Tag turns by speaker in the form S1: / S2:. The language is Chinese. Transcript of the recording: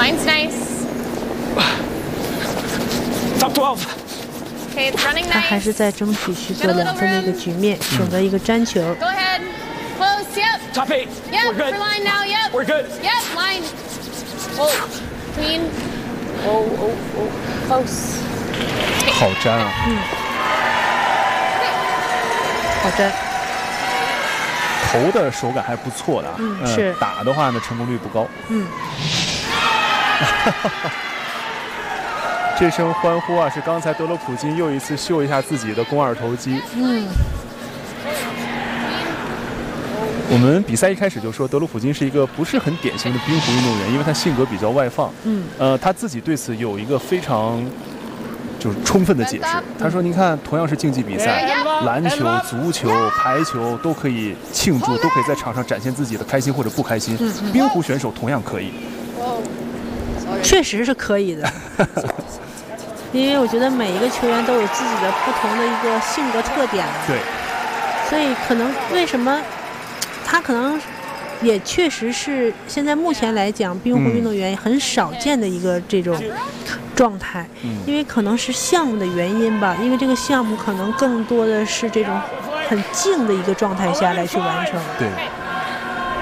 S1: Line's nice.
S2: Top 12.
S1: Okay, it's running
S3: 他还
S1: nice.
S3: 是在争取去做2分的一个局面，选择一个粘球。
S1: Go ahead. Close. Yep.
S2: Top 8.
S1: Yep.
S2: We're good.
S1: For line now. Yep.
S2: We're good.
S1: Yep. Line. Oh. Clean. Oh. Close.
S4: 好粘啊！
S3: 好粘。
S4: 投的手感还不错的啊。
S3: 是。
S4: 打的话呢，成功率不高。这声欢呼啊，是刚才德罗普金又一次秀一下自己的肱二头肌。我们比赛一开始就说德罗普金是一个不是很典型的冰壶运动员，因为他性格比较外放。他自己对此有一个非常就是充分的解释。他说：“您看，同样是竞技比赛，篮球、足球、排球都可以庆祝，都可以在场上展现自己的开心或者不开心。冰壶选手同样可以。”
S3: 确实是可以的。因为我觉得每一个球员都有自己的不同的一个性格特点，
S4: 对，
S3: 所以可能为什么他可能也确实是现在目前来讲冰壶运动员很少见的一个这种状态，因为可能是项目的原因吧，因为这个项目可能更多的是这种很静的一个状态下来去完成。
S4: 对。